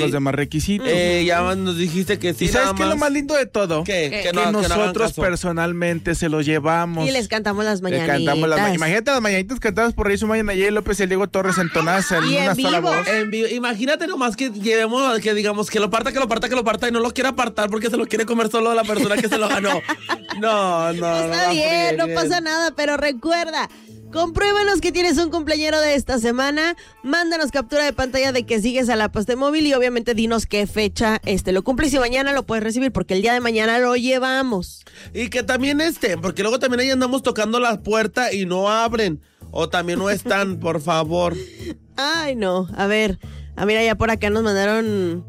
los demás requisitos. Ya nos dijiste que sí. ¿Y sabes qué es lo más lindo de todo? Que nosotros personalmente se los llevamos. Y les cantamos las mañanitas. Imagínate las mañanitas cantadas por Rey Maya Nayeli López y el Diego Torres entonadas en una sola voz. En vivo. Imagínate nomás que llevemos, que digamos que lo parta y no lo quiera apartar porque se lo quiere comer solo la persona que se lo ganó. No. Está bien, no pasa nada, pero recuerda, compruébanos que tienes un cumpleañero de esta semana, mándanos captura de pantalla de que sigues a La Pasté Móvil y obviamente dinos qué fecha lo cumples y mañana lo puedes recibir porque el día de mañana lo llevamos. Y que también porque luego también ahí andamos tocando la puerta y no abren o también no están, por favor. Ay, no, a ver, mira, ya por acá nos mandaron...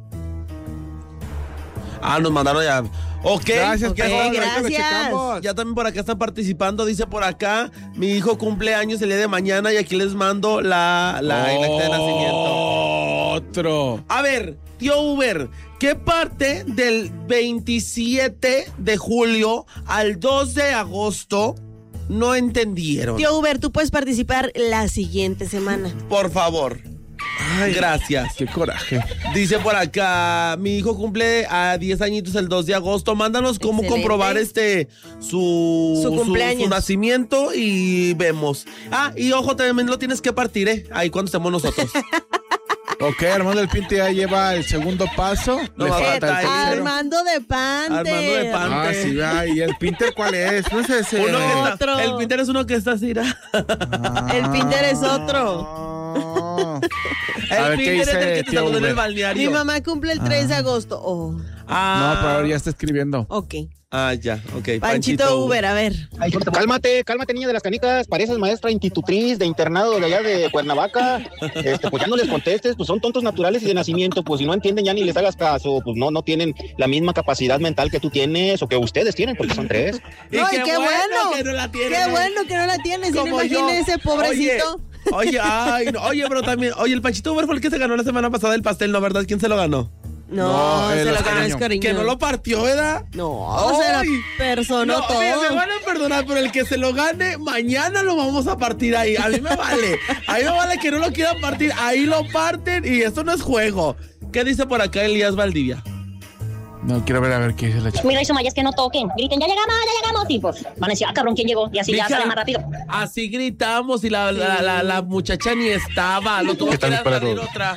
nos mandaron ya... Ok, gracias. Ya también por acá están participando. Dice por acá, mi hijo cumple años el día de mañana y aquí les mando la acta de nacimiento. Otro. A ver, tío Uber, ¿qué parte del 27 de julio al 2 de agosto no entendieron? Tío Uber, tú puedes participar la siguiente semana. Por favor. Ay, gracias. Qué coraje. Dice por acá, mi hijo cumple a 10 añitos el 2 de agosto. Mándanos cómo comprobar su cumpleaños, su nacimiento y vemos. Y ojo, también lo tienes que partir, ahí cuando estemos nosotros. Ok, Armando del Pinte ya lleva el segundo paso. No, le falta Armando de Pante. Sí, ¿y el Pinter cuál es? No es ese. Otro. El Pinter es uno que está así. El Pinter es otro. El Pinter es el que te saludó en el balneario. Mi mamá cumple el 3 de agosto. No, pero ahora ya está escribiendo. Ok. Ya, ok. Panchito Uber, a ver. Cálmate, niña de las canicas. Pareces maestra institutriz de internado de allá de Cuernavaca. Pues ya no les contestes, pues son tontos naturales y de nacimiento. Pues si no entienden ya ni les hagas caso. Pues no tienen la misma capacidad mental que tú tienes o que ustedes tienen, porque son 3. No, y qué bueno que no la tienen. Qué bueno que no la tienes. Si no imagínese ese pobrecito. Oye, pero también, el Panchito Uber fue el que se ganó la semana pasada el pastel, ¿no? ¿Verdad? ¿Quién se lo ganó? No, se lo ganó Escariño. Que no lo partió, ¿verdad? No, se lo personó todo. Me van a perdonar, pero el que se lo gane, mañana lo vamos a partir ahí. A mí me vale. A mí me vale que no lo quieran partir. Ahí lo parten y esto no es juego. ¿Qué dice por acá Elías Valdivia? No, quiero ver a ver qué dice la chica. Mira, y Sumaya, es que no toquen. Griten, ya llegamos. Y pues van a decir, cabrón, ¿quién llegó? Y así ya sale más rápido. Así gritamos y la muchacha ni estaba. Lo tuvo que ir a salir otra.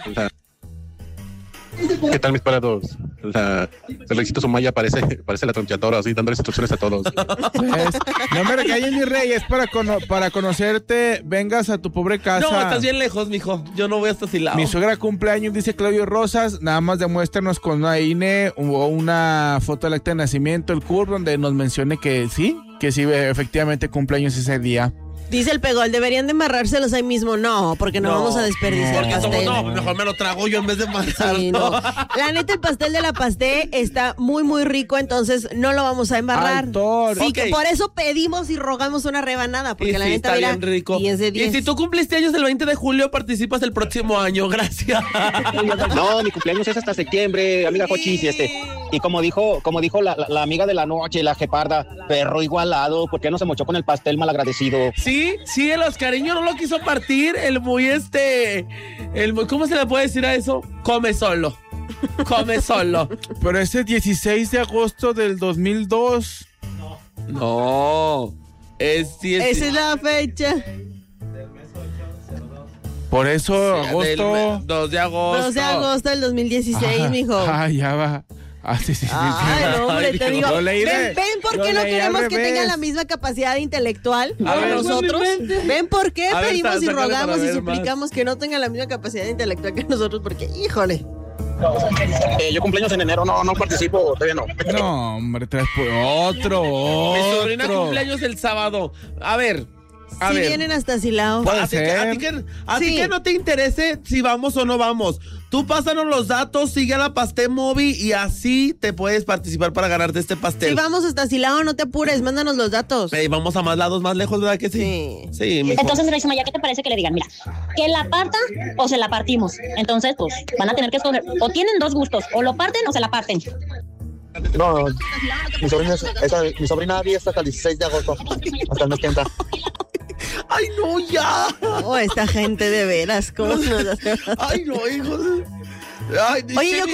¿Qué tal, mis parados? El éxito Sumaya parece la tronchatora, así dando instrucciones a todos. No me regañes, mi rey, es para conocerte, vengas a tu pobre casa. No, estás bien lejos, mijo. Yo no voy hasta Silao. Mi suegra cumpleaños, dice Claudio Rosas. Nada más demuéstranos con una INE o una foto del acta de nacimiento, el CUR, donde nos mencione que sí, efectivamente cumpleaños ese día. Dice el Pegol, deberían de embarrárselos ahí mismo. No, porque no vamos a desperdiciar el pastel. Mejor me lo trago yo en vez de embarrar. Sí, no. La neta, el pastel de la Pasté está muy, muy rico, entonces no lo vamos a embarrar. Sí, que por eso pedimos y rogamos una rebanada, porque la neta, está bien rico. 10 de 10. Y si tú cumpliste años el 20 de julio, participas el próximo año. Gracias. No, mi cumpleaños es hasta septiembre, amiga Jochis, y como dijo la amiga de la noche, la jeparda, perro igualado, ¿por qué no se mochó con el pastel malagradecido? Sí, el Oscariño no lo quiso partir, ¿cómo se le puede decir a eso? Come solo. Pero ese 16 de agosto del 2002. No. Esa es la fecha. Por eso, agosto. 2 de agosto. 2 de agosto del 2016, mijo. Ya va. Sí. Ay, no, hombre, te digo. ¿Ven por qué no queremos que tengan la misma capacidad intelectual que nosotros? ¿Ven por qué pedimos y rogamos y suplicamos que no tengan la misma capacidad intelectual que nosotros? Porque, híjole. Yo cumpleaños en enero, no participo, todavía no. No, hombre, traes por otro. Mi sobrina cumpleaños el sábado. A ver. Vienen hasta Silao. Puede ser. A ti que no te interese si vamos o no vamos. Tú pásanos los datos, sigue a La Pasté Móvil y así te puedes participar para ganarte este pastel. Si vamos hasta Silao, no te apures, mándanos los datos. Vamos a más lados, más lejos, ¿verdad que sí? Sí, mejor. Entonces, mira, Ismaya, ¿qué te parece que le digan? Mira, que la partan o se la partimos. Entonces, pues, van a tener que escoger. O tienen dos gustos, o lo parten o se la parten. No, mi sobrina Abby está hasta el 16 de agosto, hasta el mes que entra. ¡Ay, no, ya! Esta gente de veras, ¿cómo nos hace? ¡Ay, no, hijos! Oye, yo